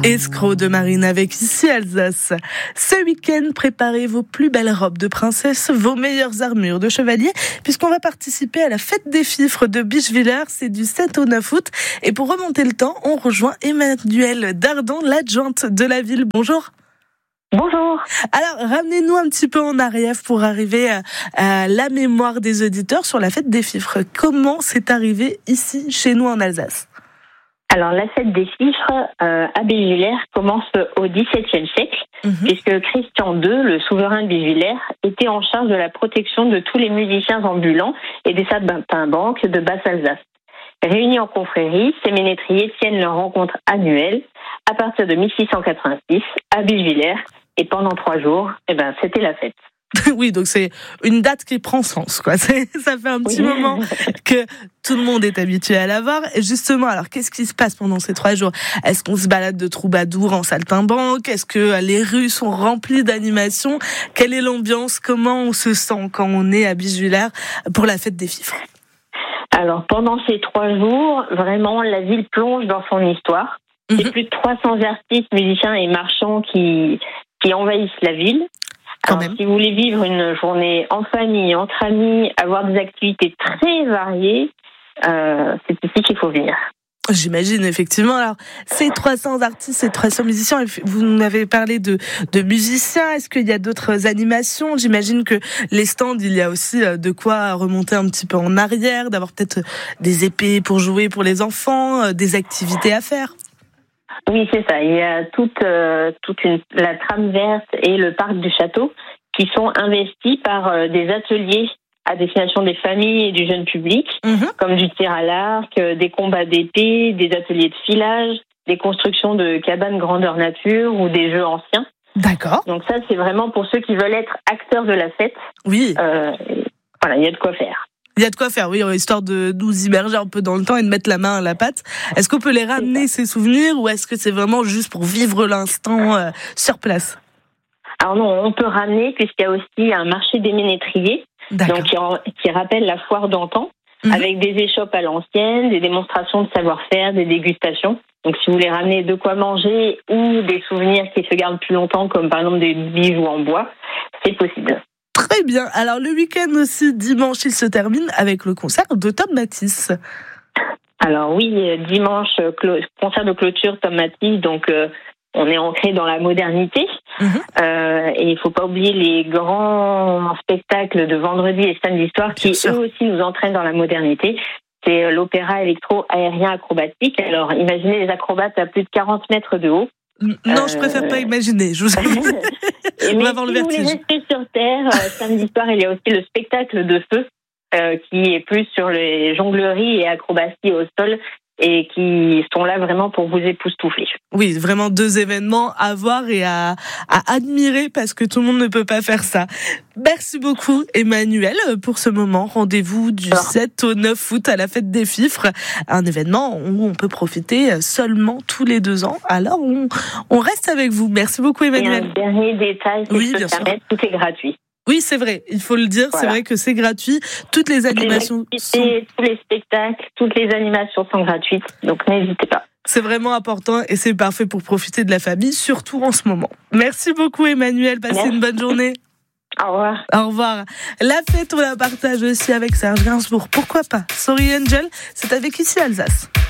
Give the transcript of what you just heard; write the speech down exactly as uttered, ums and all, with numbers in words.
Escroc de Marine avec Ici Alsace. Ce week-end, préparez vos plus belles robes de princesse, vos meilleures armures de chevalier, puisqu'on va participer à la fête des fifres de Bischwiller. C'est du sept au neuf août. Et pour remonter le temps, on rejoint Emmanuelle Dardon, l'adjointe de la ville. Bonjour. Bonjour. Alors, ramenez-nous un petit peu en arrière pour arriver à, à la mémoire des auditeurs sur la fête des fifres. Comment c'est arrivé ici, chez nous en Alsace ? Alors, la fête des fifres euh, à Bischwiller commence au dix-septième siècle, mmh. puisque Christian deux, le souverain de Bischwiller, était en charge de la protection de tous les musiciens ambulants et des saltimbanques de Basse-Alsace. Réunis en confrérie, ces ménétriers tiennent leur rencontre annuelle à partir de mille six cent quatre-vingt-six à Bischwiller, et pendant trois jours, eh ben, c'était la fête. Oui, donc c'est une date qui prend sens, quoi. C'est, ça fait un petit oui. moment que tout le monde est habitué à la voir. Et justement, alors, qu'est-ce qui se passe pendant ces trois jours ? Est-ce qu'on se balade de troubadours en saltimbanque ? Est-ce que les rues sont remplies d'animations ? Quelle est l'ambiance ? Comment on se sent quand on est à Bischwiller pour la fête des fifres ? Alors, pendant ces trois jours, vraiment, la ville plonge dans son histoire. Mmh. C'est plus de trois cents artistes, musiciens et marchands qui, qui envahissent la ville. Alors, si vous voulez vivre une journée en famille, entre amis, avoir des activités très variées, euh, c'est ici qu'il faut venir. J'imagine, effectivement. Alors, ces trois cents artistes, ces trois cents musiciens, vous m'avez parlé de, de musiciens. Est-ce qu'il y a d'autres animations ? J'imagine que les stands, il y a aussi de quoi remonter un petit peu en arrière, d'avoir peut-être des épées pour jouer pour les enfants, des activités à faire. Oui, c'est ça. Il y a toute, euh, toute une, la trame verte et le parc du château qui sont investis par euh, des ateliers à destination des familles et du jeune public, mmh. comme du tir à l'arc, euh, des combats d'épée, des ateliers de filage, des constructions de cabanes grandeur nature ou des jeux anciens. D'accord. Donc ça, c'est vraiment pour ceux qui veulent être acteurs de la fête. Oui. Euh, voilà, il y a de quoi faire. Il y a de quoi faire, oui, histoire de nous immerger un peu dans le temps et de mettre la main à la pâte. Est-ce qu'on peut les ramener, ces souvenirs, ou est-ce que c'est vraiment juste pour vivre l'instant euh, sur place ? Alors non, on peut ramener, puisqu'il y a aussi un marché des ménétriers, donc qui, qui rappelle la foire d'antan, mmh. avec des échoppes à l'ancienne, des démonstrations de savoir-faire, des dégustations. Donc si vous voulez ramener de quoi manger ou des souvenirs qui se gardent plus longtemps, comme par exemple des bijoux en bois, c'est possible. Très bien. Alors, le week-end aussi, dimanche, il se termine avec le concert de Tom Matisse. Alors oui, dimanche, clo- concert de clôture Tom Matisse, donc euh, on est ancré dans la modernité. Mmh. Euh, et il ne faut pas oublier les grands spectacles de vendredi et samedi soir qui, eux aussi, nous entraînent dans la modernité. C'est l'opéra électro-aérien acrobatique. Alors, imaginez les acrobates à plus de quarante mètres de haut. Non, euh... je préfère pas imaginer. Je vous avoue. On va avoir le vertige. Si vous voulez rester sur Terre, euh, samedi soir, il y a aussi le spectacle de feu euh, qui est plus sur les jongleries et acrobaties au sol et qui sont là vraiment pour vous époustoufler. Oui, vraiment deux événements à voir et à, à admirer parce que tout le monde ne peut pas faire ça. Merci beaucoup Emmanuelle pour ce moment. Rendez-vous du Alors. sept au neuf août à la fête des fifres, un événement où on peut profiter seulement tous les deux ans. Alors on, on reste avec vous. Merci beaucoup Emmanuelle. Et un dernier détail, c'est oui, que bien sûr. Tout est gratuit. Oui, c'est vrai, il faut le dire, voilà. C'est vrai que c'est gratuit. Toutes les animations les sont... tous les spectacles, toutes les animations sont gratuites, donc n'hésitez pas. C'est vraiment important et c'est parfait pour profiter de la famille, surtout en ce moment. Merci beaucoup Emmanuelle, passez Merci. Une bonne journée. Au revoir. Au revoir. La fête, on la partage aussi avec Serge Gainsbourg. Pourquoi pas ? Sorry Angel, c'est avec Ici Alsace.